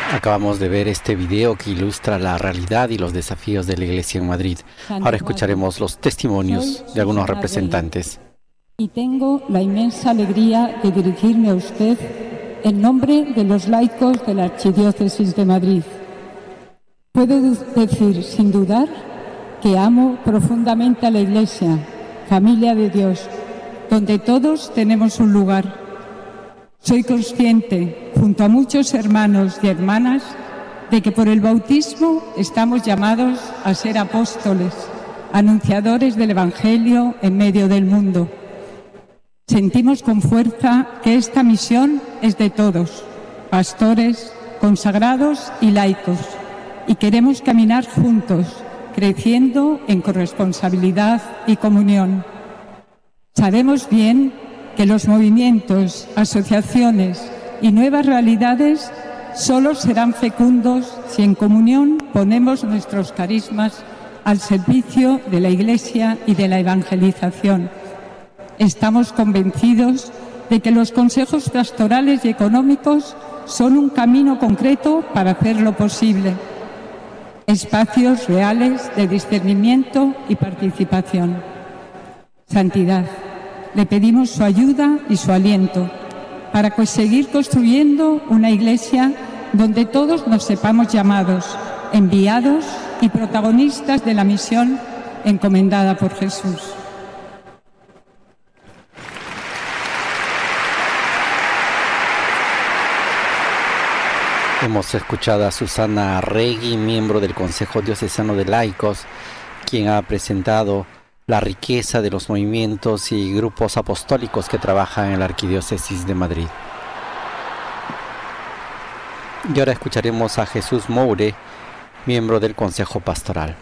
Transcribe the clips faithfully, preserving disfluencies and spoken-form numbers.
Acabamos de ver este video que ilustra la realidad y los desafíos de la Iglesia en Madrid. Ahora escucharemos los testimonios de algunos representantes. Y tengo la inmensa alegría de dirigirme a usted en nombre de los laicos de la Archidiócesis de Madrid. Puedo decir, sin dudar, que amo profundamente a la Iglesia, familia de Dios, donde todos tenemos un lugar. Soy consciente, junto a muchos hermanos y hermanas, de que por el bautismo estamos llamados a ser apóstoles, anunciadores del Evangelio en medio del mundo. Sentimos con fuerza que esta misión es de todos, pastores, consagrados y laicos, y queremos caminar juntos, creciendo en corresponsabilidad y comunión. Sabemos bien que los movimientos, asociaciones y nuevas realidades solo serán fecundos si en comunión ponemos nuestros carismas al servicio de la Iglesia y de la evangelización. Estamos convencidos de que los consejos pastorales y económicos son un camino concreto para hacerlo posible. Espacios reales de discernimiento y participación. Santidad. Le pedimos su ayuda y su aliento para seguir construyendo una Iglesia donde todos nos sepamos llamados, enviados y protagonistas de la misión encomendada por Jesús. Hemos escuchado a Susana Arregui, miembro del Consejo Diocesano de Laicos, quien ha presentado la riqueza de los movimientos y grupos apostólicos que trabajan en la Arquidiócesis de Madrid. Y ahora escucharemos a Jesús Moure, miembro del Consejo Pastoral.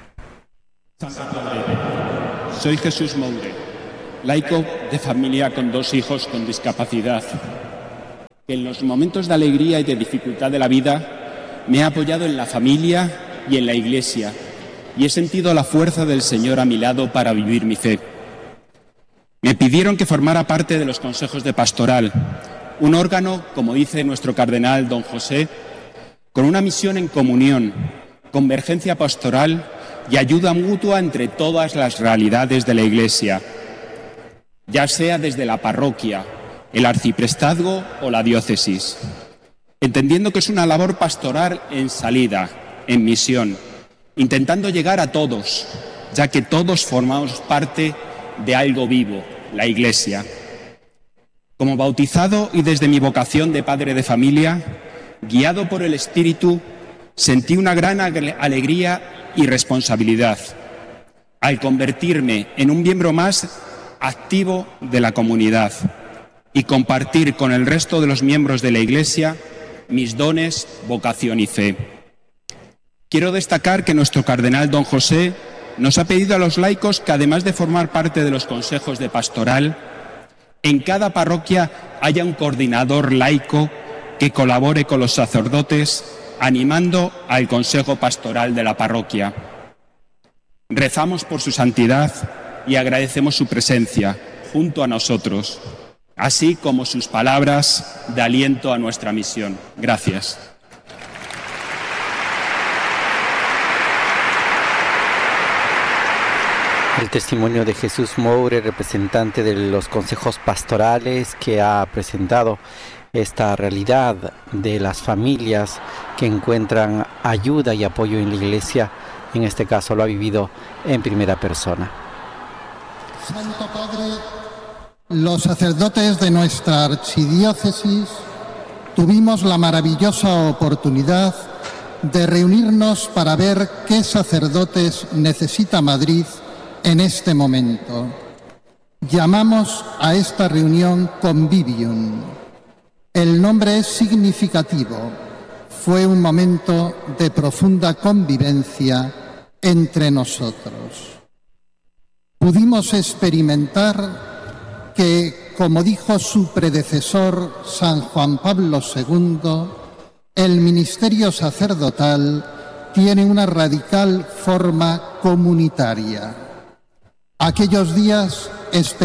Soy Jesús Moure, laico de familia con dos hijos con discapacidad, que en los momentos de alegría y de dificultad de la vida me ha apoyado en la familia y en la Iglesia, y he sentido la fuerza del Señor a mi lado para vivir mi fe. Me pidieron que formara parte de los consejos de pastoral, un órgano, como dice nuestro cardenal don José, con una misión en comunión, convergencia pastoral y ayuda mutua entre todas las realidades de la Iglesia, ya sea desde la parroquia, el arciprestazgo o la diócesis, entendiendo que es una labor pastoral en salida, en misión, intentando llegar a todos, ya que todos formamos parte de algo vivo, la Iglesia. Como bautizado y desde mi vocación de padre de familia, guiado por el Espíritu, sentí una gran alegría y responsabilidad al convertirme en un miembro más activo de la comunidad y compartir con el resto de los miembros de la Iglesia mis dones, vocación y fe. Quiero destacar que nuestro cardenal don José nos ha pedido a los laicos que, además de formar parte de los consejos de pastoral, en cada parroquia haya un coordinador laico que colabore con los sacerdotes, animando al consejo pastoral de la parroquia. Rezamos por su santidad y agradecemos su presencia junto a nosotros, así como sus palabras de aliento a nuestra misión. Gracias. El testimonio de Jesús Moure, representante de los consejos pastorales, que ha presentado esta realidad de las familias que encuentran ayuda y apoyo en la Iglesia. En este caso lo ha vivido en primera persona. Santo Padre, los sacerdotes de nuestra archidiócesis tuvimos la maravillosa oportunidad de reunirnos para ver qué sacerdotes necesita Madrid en este momento. Llamamos a esta reunión Convivium. El nombre es significativo. Fue un momento de profunda convivencia entre nosotros. Pudimos experimentar que, como dijo su predecesor San Juan Pablo segundo, el ministerio sacerdotal tiene una radical forma comunitaria. Aquellos días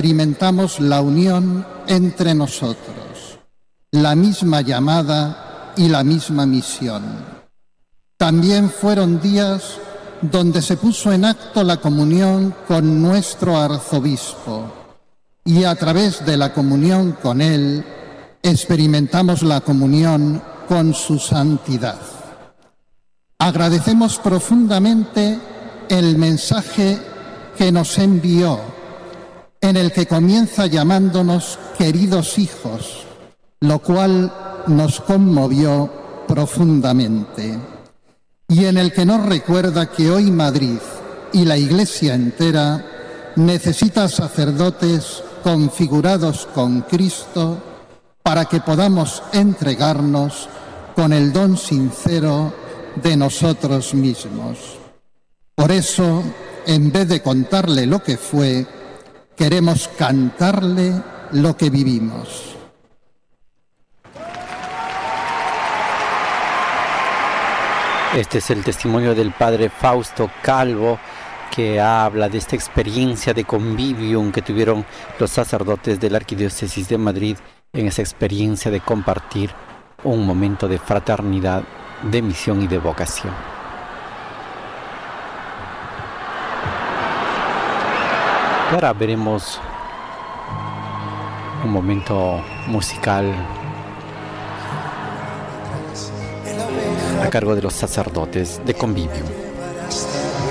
experimentamos la unión entre nosotros, la misma llamada y la misma misión. También fueron días donde se puso en acto la comunión con nuestro arzobispo y a través de la comunión con él experimentamos la comunión con su santidad. Agradecemos profundamente el mensaje que nos envió, en el que comienza llamándonos queridos hijos, lo cual nos conmovió profundamente, y en el que nos recuerda que hoy Madrid y la Iglesia entera necesita sacerdotes configurados con Cristo para que podamos entregarnos con el don sincero de nosotros mismos. Por eso, en vez de contarle lo que fue, queremos cantarle lo que vivimos. Este es el testimonio del padre Fausto Calvo, que habla de esta experiencia de convivium que tuvieron los sacerdotes de la Arquidiócesis de Madrid en esa experiencia de compartir un momento de fraternidad, de misión y de vocación. Y ahora veremos un momento musical a cargo de los sacerdotes de Convivium.